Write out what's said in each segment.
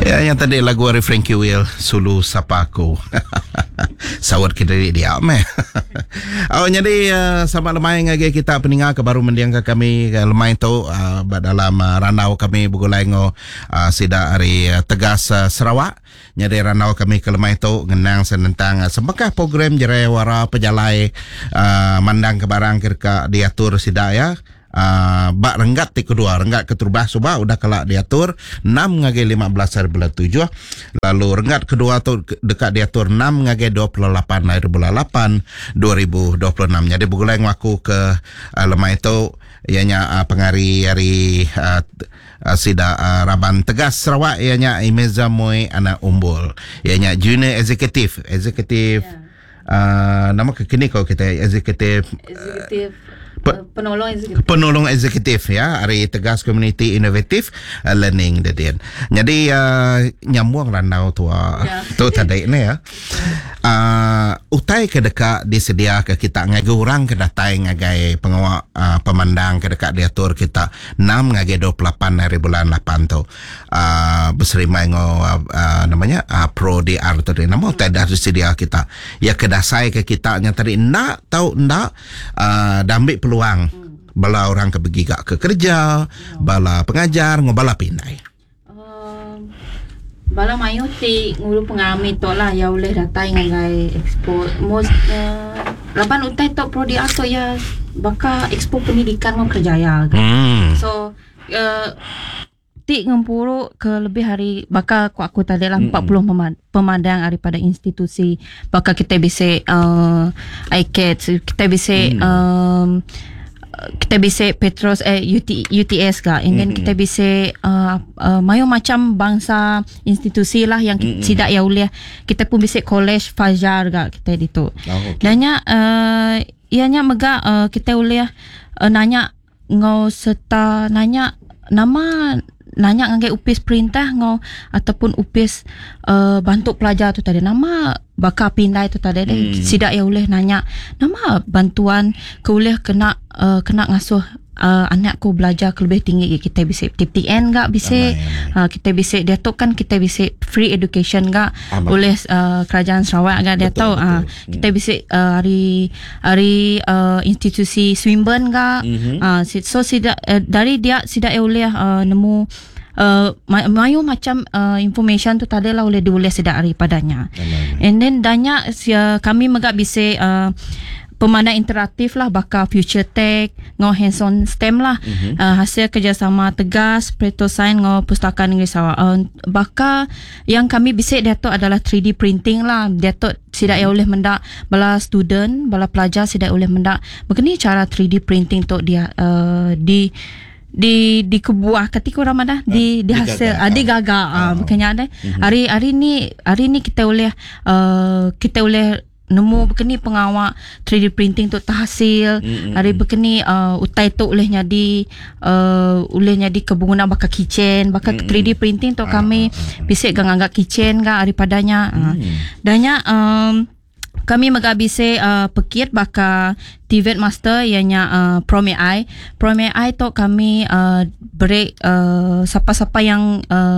Ya, yang tadi lagu dari Frankie Will, Sulu Sapaku. Sawat kita dia meh. Oh, jadi sama lemai ngage kita peninga ke baru mendiang ke kami lemai tu dalam ranau kami bugulai ngo sida hari Tegas Sarawak. Jadi ranau kami ke lemai tu ngenang senentang sembekah program jerai wara pejalai mandang ke barang kirka diatur sida ya. Bak renggat kedua renggat keturubah subah udah kelak diatur 6 ngage 15/7 lalu renggat kedua tu dekat diatur 6 ngage 28/8 2026. Jadi bugulai ngaku ke lemah itu ianya pengari hari sida Raban Tegas Sarawak ianya Imeza Moy Anak Umbul ianya Junior Executive nama kekini kau kita Executive penolong eksekutif ya hari Tegas Community Innovative Learning dedian. Jadi nyambung ranau tua tu tadi ni ya. Utai ke dekat disedia ke kita ngagai orang ke datai ngagai pengawal pemandang ke dekat diatur kita 6 ngagai 28 hari bulan 8 tu berserimai ngo namanya pro DR tu nama utai dah disedia kita ya kedasai ke kita yang tadi ndak tahu ndak dambil peluang bala orang ke pergi ke kerja bala pengajar ngobala pindai bala mayo ti ngulu pengami to lah ya oleh datai ngai ekspor most lapan utai to prodi ato ya baka ekspor pendidikan mau kerjaya so ti ngempuru ke lebih hari baka aku tadi lah 40 pemandang daripada institusi baka kita bisa ICAT kita bisa kita bisa Petros UTS ka and then kita bisa mayo macam bangsa institusi lah yang tidak ya uliah kita pun bisa college Fajar ka kita itu dannya ianya mega kita uliah nanya ngau serta nanya nama nanya ngai upis perintah ngau ataupun upis bantu pelajar tu tadi nama baka pindai tu tadi sidak ya oleh nanya nama bantuan ke oleh kena ngasuh anak ku belajar ke lebih tinggi kita bisa TPN gak bisa kita bisa dia tu kan kita bisa free education gak oleh kerajaan Sarawak gak dia tahu kita bisa hari institusi Swinburne gak so sidak dari dia sidak oleh nemu mayu macam information tu tadi lah oleh diulis sedak daripadanya and then danya kami megak bisa pemandang interaktif lah baka future tech ngau hands on STEM lah hasil kerjasama Tegas Pretosain ngau Pustaka Negeri Sarawak baka yang kami bisik dia tu adalah 3D printing lah dia tu sidak ya oleh mendak bala student bala pelajar sidak oleh mendak begini cara 3D printing tu dia di kebuah ketika Ramadan di hasil di gagak bukannya ada hari ni kita oleh nemu begini pengawal 3D printing tu hasil hari begini utai tu oleh nyadi kebungunan baka kitchen baka 3D printing tu kami bisik ganggak kitchen ga daripadanya danya kami magabise pekit baka TVET master ianya Prome AI tu kami break siapa-siapa yang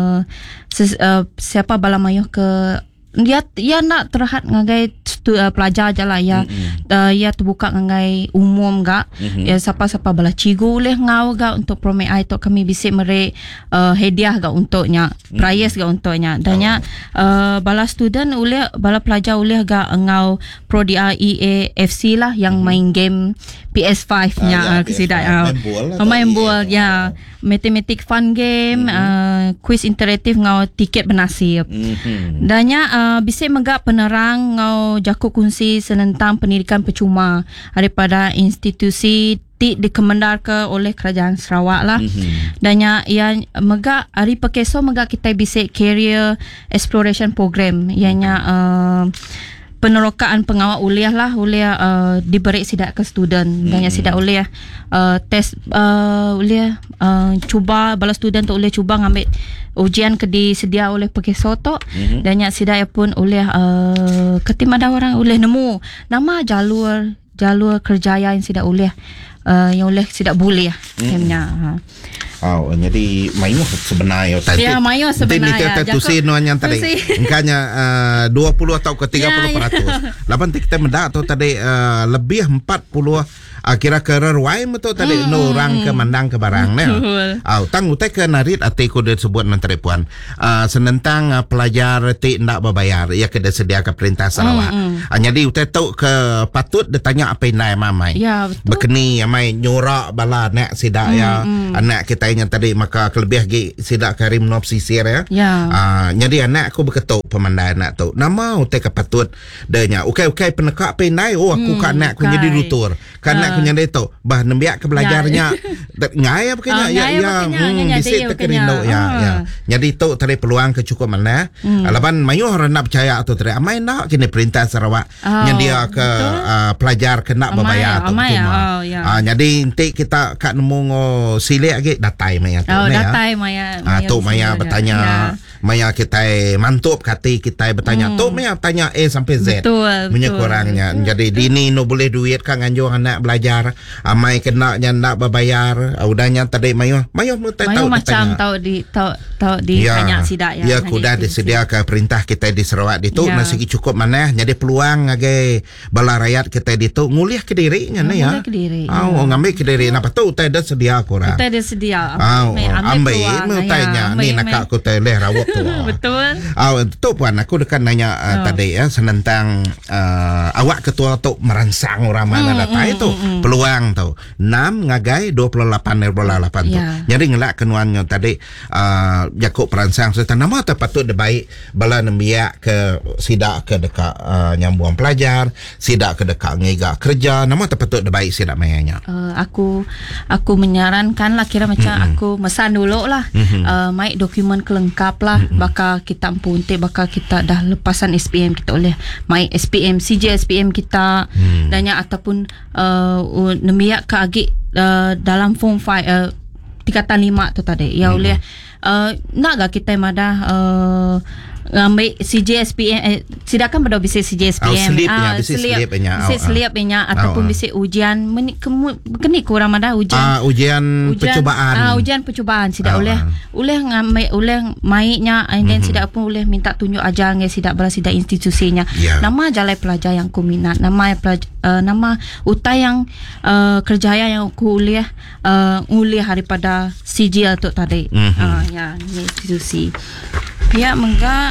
siapa bala mayuh ke dia nak terhad ngagai pelajar je lah ya ya terbuka ngagai umum gak ya siapa-siapa bala cigu boleh ngau gak untuk Prome AI tu kami bisa merek hadiah gak untuknya prize gak untuknya dannya bala student boleh bala pelajar boleh gak ngau Pro DREA FC lah yang main game PS5 nya kesidak main bola ya matematik fun game quiz interaktif ngau tiket bernasib dannya bisa megak penerang ngau jaku kunci senentang pendidikan percuma daripada institusi dikemendar ke oleh kerajaan Sarawak lah dannya ia megak hari pekeso megak kita bisa career exploration program ianya penerokaan pengawal uliah lah uliah diberi sidak ke student dan sidak uliah test uliah cuba bala student tu uliah cuba ngambil ujian ke disedia oleh pekeso tu dan sidak pun uliah ketimada orang uliah nemu nama jalur kerjaya yang sidak uliah yang oleh sidak boleh Jadi mayuh sebenarnya tadi. Ya, mayuh sebenarnya. Ini tusin yang tadi. Engkanya 20 atau ke 30%. Lapan kita mendak tu tadi lebih 40 kira ke reruai betul tadi orang ke mandang ke barang ne. Tang utai ke narit ati ko disebut nanti puan. Senentang pelajar ti ndak berbayar ia kena sedia ke perintah Sarawak. Jadi utai tu ke patut ditanya apa yang mamai. Ya, betul. Bekeni amai nyorak bala nak sidak ya anak kita yang tadi maka kelebih gi sidak karim nop sisir ya. Jadi anak aku berketuk pemandai anak tu. Nama utai ke patut denya. Ukai penekak pendai aku kat anak aku jadi rutur. Kan anak aku nyandai tu bah nembiak ke belajarnya ngai apa kena bisik terkerindu ya. Jadi tu tadi peluang kecukup mana. Laban mayuh nak percaya tu tadi amai nak kini perintah Sarawak yang dia ke pelajar kena berbayar tu cuma. Jadi nanti kita kat nemu silik lagi datai maya tu datai maya tu maya bertanya maya kita mantup kati kita bertanya tu maya tanya A sampai Z punya kurangnya. Jadi dini no boleh duit kan anjung anak belajar amai kena nya nak berbayar udahnya tadi mayuh tahu macam tahu di tanya sidak ya kuda disedia ke perintah kita di Sarawak itu nasi cukup mana jadi peluang agai bala rakyat kita itu nguliah ke dirinya ya ngambil ke diri napa tu utai dah sedia kurang utai dah sedia ambil utainya ni nak aku teh leh rawak tu betul tu puan aku dekat nanya tadi ya senentang awak ketua tu merangsang orang mana data itu peluang tu 6 ngagai 28 tu jadi ngelak kenuannya tadi Yakub perangsang serta nama terpatut baik bala nembiak ke sidak ke dekat nyambung pelajar sidak ke dekat ngigak kerja nama terpatut baik sidak mayanya aku menyarankan lah kira macam aku mesan dulu lah mai dokumen kelengkap lah bakal kita punte bakal kita dah lepasan SPM kita oleh mai SPM CJ SPM kita danya ataupun nembiak ke agi dalam form 5 tingkatan 5 tu tadi ya oleh nak gak kita madah ambil CJ SPM sidakan pada bisa CJ SPM selipnya ataupun bisa ujian keni kurang madah ujian percubaan ujian percubaan sidak oleh ngambil oleh mainnya and then sidak pun oleh minta tunjuk ajar ngai sidak bala sidak institusinya nama jalai pelajar yang ku minat nama utai yang kerjaya yang ku uliah daripada CJ tu tadi ya institusi pihak menga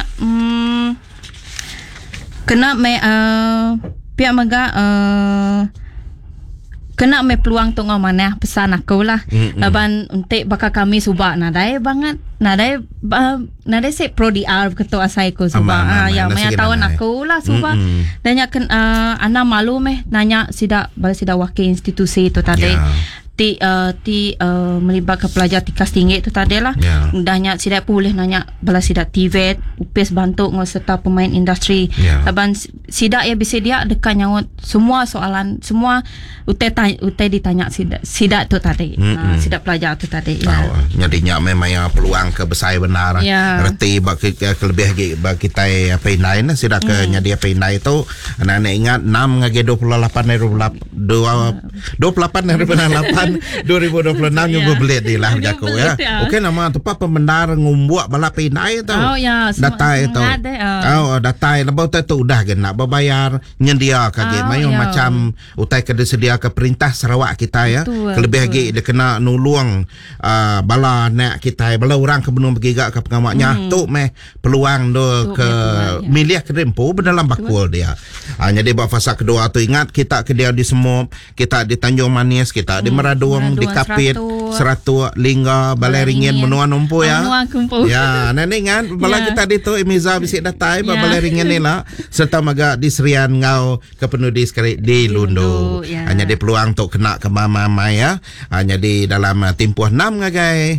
kena pihak menga kena peluang tu mana pesan aku lah laban untuk bakal kami subak nadai banget nadai se pro DR ketua saya ko subak ya maya tahun aku lah subak nanya ana malu nanya sida wakil institusi tu tadi melibat ke pelajar tikas tinggi tu tadi lah dahnya sidak boleh nanya bala sidak TVET UPS bantu serta pemain industri laban sidak ya bisa dia dekat nyaut semua soalan semua utai ditanya sidak tu tadi sidak pelajar tu tadi jadinya memang yang peluang ke besar benar reti bagi kelebih bagi kita apa lain sidak ke nyadi apa lain tu anak-anak ingat 6 ngage 28 2026 yang berbelit di lah jago ya. Okey nama tu apa pembenar ngumbuak bala pinai tau. Datai tu. Datai lebau tu udah gen nak berbayar nyendia kage mayo macam utai ke sedia ke perintah Sarawak kita ya. Kelebih lagi dia kena nulung bala nak kita bala orang ke benung bergigak ke pengamaknya tu peluang do ke milih kerempu dalam bakul dia. Jadi buat fasa kedua tu ingat kita ke dia di semua kita di Tanjung Manis kita di Meraduang di Kapit Seratu Lingga Balai Ringin Menua Numpu ya nani ingat bala kita di tu Imiza bisik datai Balai Ringin ni lah serta maga di Serian ngau ke penudi sekali di Lundu hanya di peluang tu kena ke mama ya hanya di dalam tempoh 6 ngagai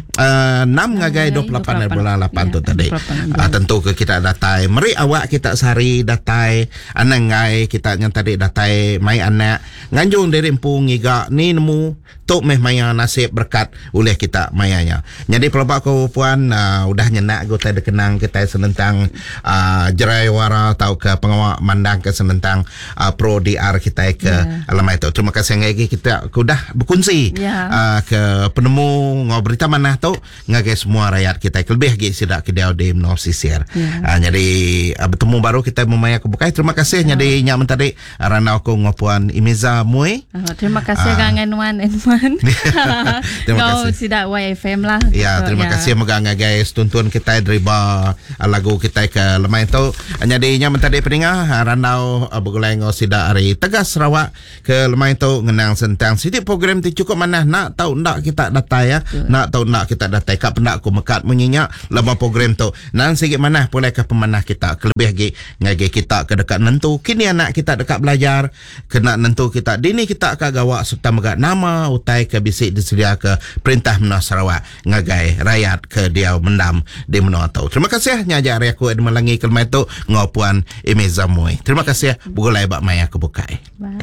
28 tu tadi tentu ke kita datai meri awak kita sehari datai anangai kita yang tadi datai mai anak nganjung dari empung ngiga ni nemu tok meh maya nasib berkat oleh kita mayanya. Jadi pelabak ko puan udah nyenak go tay kenang kita senentang jerai wara atau ke pengawak mandang ke senentang pro DR kita ke alam itu. Terima kasih lagi kita udah berkongsi ke penemu ngobrita mana tu ngagai semua rakyat kita lebih lagi sidak ke dia di menor sisir. Jadi bertemu baru kita memaya ke bukai. Terima kasih jadi nyak mentadi ranau ko ngopuan Imiza Mui. Terima kasih gangan wan enman. Terima kasih. Sidak YFM lah. Ya, terima kasih moga guys tuntun kita deriba lagu kita ke lemai itu. Jadi nyak mentadi peningah ranau begulai ngo sidak hari Tegas Sarawak ke lemai itu ngenang sentang sidik program ti cukup mana nak tahu ndak kita datai ya. Nak tahu ndak kita datai kap pendak ku mekat menyenyak lama program tu. Nan sikit mana boleh ke pemanah kita kelebih lagi ngagi kita ke dekat nentu kini anak kita dekat belajar kena nentu kita dini kita akan gawak serta megat nama utai ke bisik disedia ke perintah Menua Sarawak ngagai rakyat ke dia mendam di Menua tau. Terima kasih nyajak area ku melangi kelma itu ngopuan Imiza Mui. Terima kasih bugulai bak maya kebukai.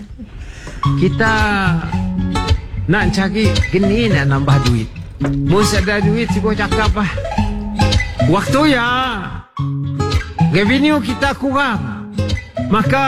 Kita nak cari gini nak nambah duit. Mus ada duit si bos cakap lah. Waktu ya revenue kita kurang. Maka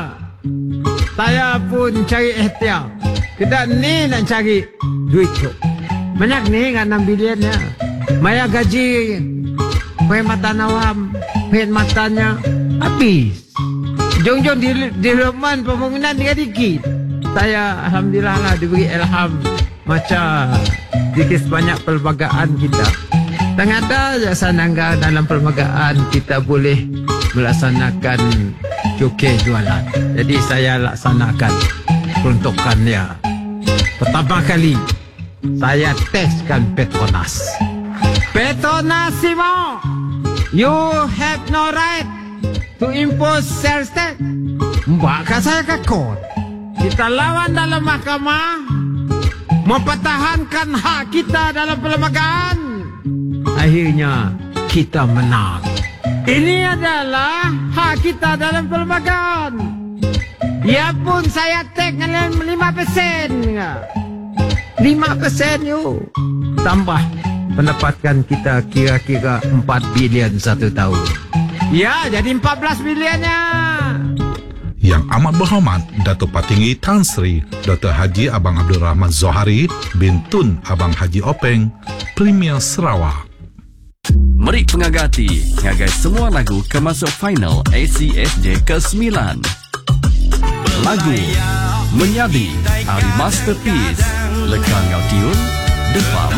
saya pun cari ikhtiar. Kita ni nak cari duit tu. Banyak ni kan 6 bilion ya. Maya gaji perkhidmatan awam, perkhidmatannya habis. Jom-jom di rumah pembangunan dikit-dikit. Saya alhamdulillah lah diberi ilham macam dikit banyak perlembagaan kita. Dan ada sanangga dalam perlembagaan kita boleh melaksanakan cukai jualan. Jadi saya laksanakan peruntukannya. Pertama kali saya teskan Petronas. Petronas Simo, you have no right to impose sales tax. Maka saya kekot. Kita lawan dalam mahkamah, mempertahankan hak kita dalam perlembagaan. Akhirnya kita menang. Ini adalah hak kita dalam perlembagaan. Ya pun saya take 5%. 5% you. Tambah pendapatan kita kira-kira 4 bilion satu tahun. Ya, jadi 14 bilionnya. Yang amat berhormat Datuk Patinggi Tan Sri Dr. Haji Abang Abdul Rahman Zohari bin Tun Abang Haji Openg, Premier Sarawak. Mari pengagati ngagai semua lagu ke masuk final ACSJ ke-9. Lagu Menyadi Hari Masterpiece Lekang Ngau Tiun Depa